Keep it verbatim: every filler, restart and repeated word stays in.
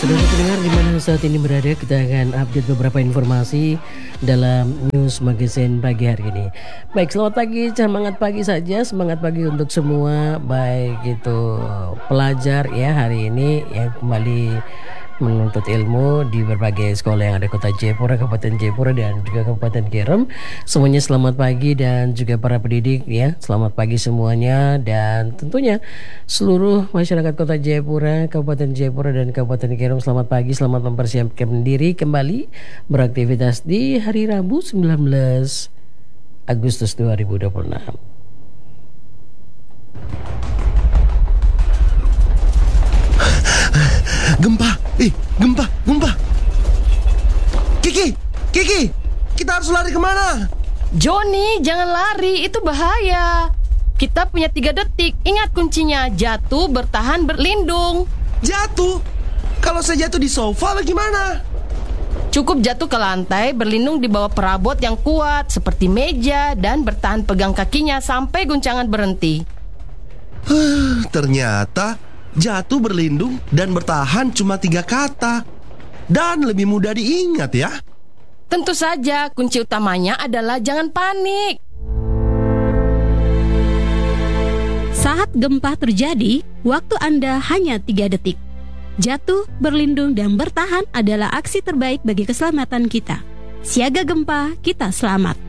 Saudara pendengar di mana saat ini berada, kita akan update beberapa informasi dalam News Magazine pagi hari ini. Baik, selamat pagi, semangat pagi saja, semangat pagi untuk semua, baik itu pelajar ya hari ini yang kembali menuntut ilmu di berbagai sekolah yang ada Kota Jayapura, Kabupaten Jayapura dan juga Kabupaten Kerem. Semuanya selamat pagi, dan juga para pendidik ya, selamat pagi semuanya, dan tentunya seluruh masyarakat Kota Jayapura, Kabupaten Jayapura dan Kabupaten Kerem selamat pagi, selamat mempersiapkan diri kembali beraktivitas di hari Rabu sembilan belas Agustus dua ribu dua puluh enam. Gempa, ih gempa, gempa. Kiki, Kiki, kita harus lari kemana? Joni, jangan lari, itu bahaya. Kita punya tiga detik, ingat kuncinya, jatuh, bertahan, berlindung. Jatuh? Kalau saya jatuh di sofa bagaimana? Cukup jatuh ke lantai, berlindung di bawah perabot yang kuat seperti meja, dan bertahan pegang kakinya sampai guncangan berhenti. Huh, ternyata jatuh, berlindung, dan bertahan cuma tiga kata. Dan lebih mudah diingat ya. Tentu saja, kunci utamanya adalah jangan panik. Saat gempa terjadi, waktu Anda hanya tiga detik. Jatuh, berlindung, dan bertahan adalah aksi terbaik bagi keselamatan kita. Siaga gempa, kita selamat.